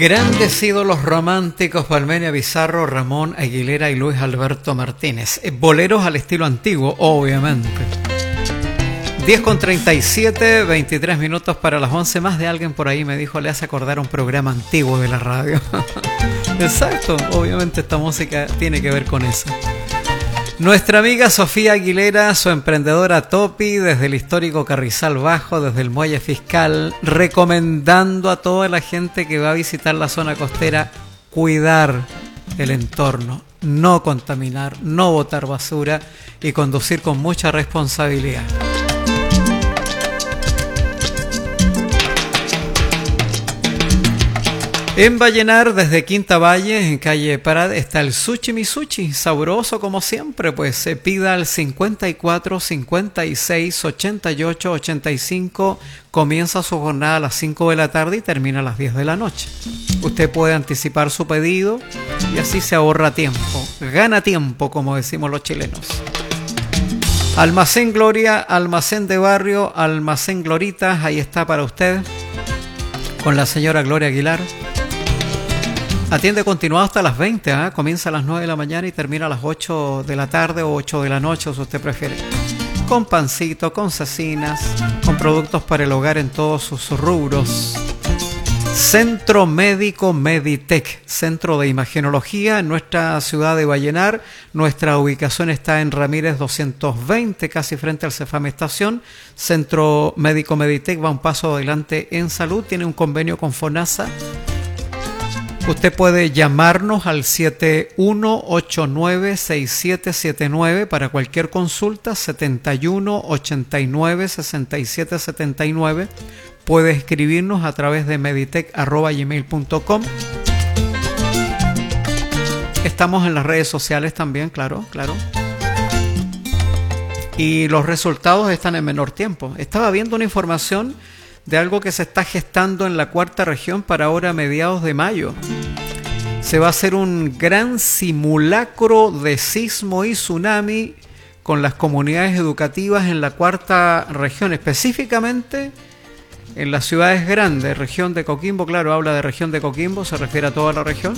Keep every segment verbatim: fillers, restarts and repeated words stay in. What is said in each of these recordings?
Grandes ídolos románticos, Palmenia Bizarro, Ramón Aguilera y Luis Alberto Martínez. Boleros al estilo antiguo, obviamente. diez con treinta y siete, veintitrés minutos para las once. Más de alguien por ahí me dijo, le hace acordar un programa antiguo de la radio. Exacto, obviamente esta música tiene que ver con eso. Nuestra amiga Sofía Aguilera, su emprendedora Topi, desde el histórico Carrizal Bajo, desde el Muelle Fiscal, recomendando a toda la gente que va a visitar la zona costera cuidar el entorno, no contaminar, no botar basura y conducir con mucha responsabilidad. En Vallenar, desde Quinta Valle, en calle Parada, está el Sushi Mi Sushi, sabroso como siempre, pues se pida al cincuenta y cuatro, cincuenta y seis, ochenta y ocho, ochenta y cinco, comienza su jornada a las cinco de la tarde y termina a las diez de la noche. Usted puede anticipar su pedido y así se ahorra tiempo, gana tiempo, como decimos los chilenos. Almacén Gloria, almacén de barrio, almacén Gloritas, ahí está para usted, con la señora Gloria Aguilar. Atiende continuado hasta las veinte, ¿eh? Comienza a las nueve de la mañana y termina a las ocho de la tarde o ocho de la noche, si usted prefiere. Con pancito, con cecinas, con productos para el hogar en todos sus rubros. Centro Médico Meditec, centro de imagenología en nuestra ciudad de Vallenar. Nuestra ubicación está en Ramírez doscientos veinte, casi frente al Cefam Estación. Centro Médico Meditec va un paso adelante en salud, tiene un convenio con FONASA. Usted puede llamarnos al siete uno ocho nueve, seis siete siete nueve para cualquier consulta, setenta y uno ochenta y nueve, sesenta y siete setenta y nueve. Puede escribirnos a través de meditec arroba gmail punto com. Estamos en las redes sociales también, claro, claro. Y los resultados están en menor tiempo. Estaba viendo una información de algo que se está gestando en la cuarta región para ahora a mediados de mayo. Se va a hacer un gran simulacro de sismo y tsunami con las comunidades educativas en la cuarta región, específicamente en las ciudades grandes, región de Coquimbo. Claro, habla de región de Coquimbo, se refiere a toda la región,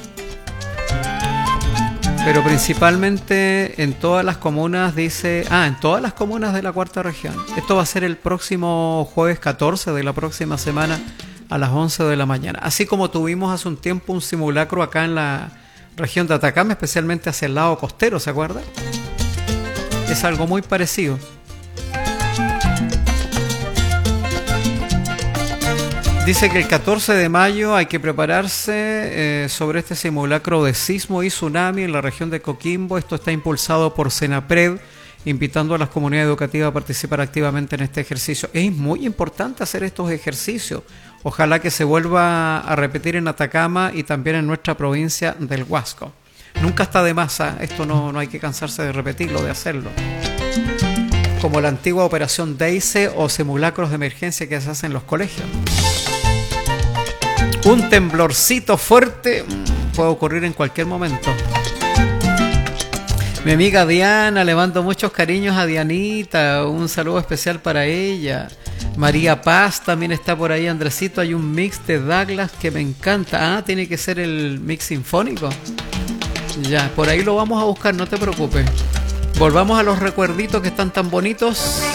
pero principalmente en todas las comunas, dice, ah, en todas las comunas de la cuarta región. Esto va a ser el próximo jueves catorce de la próxima semana a las once de la mañana. Así como tuvimos hace un tiempo un simulacro acá en la región de Atacama, especialmente hacia el lado costero, ¿se acuerda? Es algo muy parecido. Dice que el catorce de mayo hay que prepararse eh, sobre este simulacro de sismo y tsunami en la región de Coquimbo. Esto está impulsado por Senapred, invitando a las comunidades educativas a participar activamente en este ejercicio. Es muy importante hacer estos ejercicios. Ojalá que se vuelva a repetir en Atacama y también en nuestra provincia del Huasco. Nunca está de más, ¿eh? Esto no, no hay que cansarse de repetirlo, de hacerlo. Como la antigua operación DEICE o simulacros de emergencia que se hacen en los colegios. Un temblorcito fuerte puede ocurrir en cualquier momento. Mi amiga Diana, le mando muchos cariños a Dianita, un saludo especial para ella. María Paz también está por ahí. Andresito, hay un mix de Douglas que me encanta. Ah, tiene que ser el mix sinfónico. Ya, por ahí lo vamos a buscar, no te preocupes. Volvamos a los recuerditos que están tan bonitos.